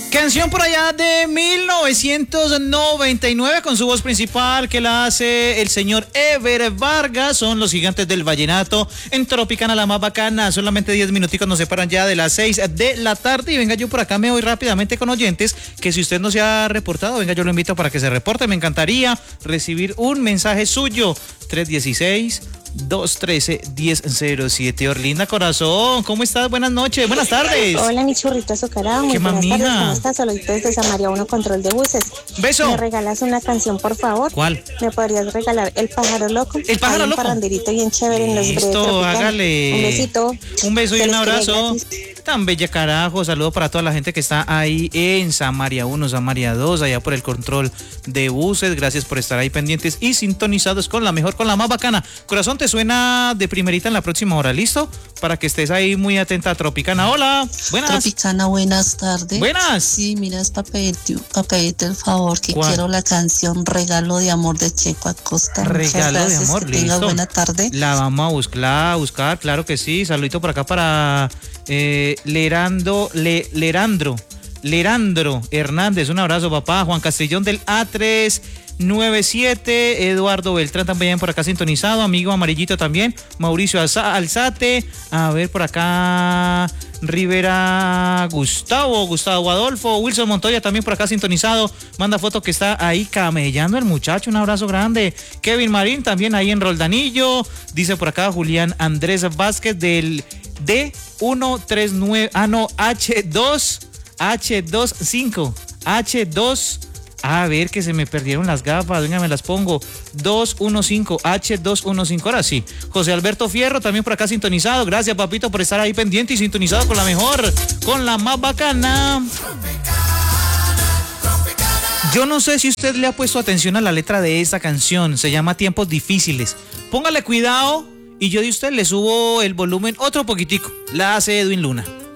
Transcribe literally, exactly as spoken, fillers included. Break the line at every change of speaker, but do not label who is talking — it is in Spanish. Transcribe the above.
Canción por allá de mil novecientos noventa y nueve con su voz principal que la hace el señor Ever Vargas. Son los gigantes del vallenato en Tropicana, la más bacana. Solamente diez minuticos nos separan ya de las seis de la tarde. Y venga, yo por acá me voy rápidamente con oyentes, que si usted no se ha reportado, venga, yo lo invito para que se reporte. Me encantaría recibir un mensaje suyo. tres uno seis, dos uno tres, uno cero cero siete. Orlinda Corazón, ¿cómo estás? Buenas noches, buenas tardes.
Hola, mi churrito azucarado. Muy
¿Qué
buenas
mamija?
tardes, ¿cómo estás? Saluditos desde San María uno, control de buses.
Beso.
¿Me regalas una canción, por favor?
¿Cuál?
¿Me podrías regalar El Pájaro Loco?
El Pájaro
Hay un
Loco.
parranderito bien chévere en los breves
Listo,
tropicales.
hágale.
Un besito.
Un beso y
Se
un
les quiere
abrazo.
gratis.
Tan bella carajo. Saludo para toda la gente que está ahí en San María uno, San María dos, allá por el control de buses. Gracias por estar ahí pendientes y sintonizados con la mejor, con la más bacana. Corazón, te suena de primerita en la próxima hora, ¿listo? Para que estés ahí muy atenta a Tropicana. Hola, buenas.
Tropicana, buenas tardes.
Buenas.
Sí, mira, es para pedirte, pa pedirte el favor que
¿Cuál?
quiero la canción Regalo de Amor de Checo Acosta. Muchas
Regalo de
gracias,
amor,
que tengas
listo.
buena tarde.
La vamos a buscar, a buscar, claro que sí. Saludito por acá para eh, Lerando, Le, Lerandro, Lerandro Hernández. Un abrazo, papá. Juan Castellón del A tres nueve siete, Eduardo Beltrán también por acá sintonizado, amigo amarillito también, Mauricio Alza, Alzate, a ver por acá, Rivera Gustavo, Gustavo Adolfo, Wilson Montoya también por acá sintonizado, manda foto que está ahí camellando el muchacho, un abrazo grande. Kevin Marín también ahí en Roldanillo, dice por acá Julián Andrés Vázquez del D ciento treinta y nueve, ah no, H dos, H veinticinco, H dos. A ver, que se me perdieron las gafas, venga, me las pongo. dos uno cinco, H dos uno cinco, ahora sí. José Alberto Fierro, también por acá sintonizado. Gracias, papito, por estar ahí pendiente y sintonizado con la mejor, con la más bacana. Yo no sé si usted le ha puesto atención a la letra de esta canción. Se llama Tiempos Difíciles. Póngale cuidado y yo de usted le subo el volumen otro poquitico. La hace Edwin Luna.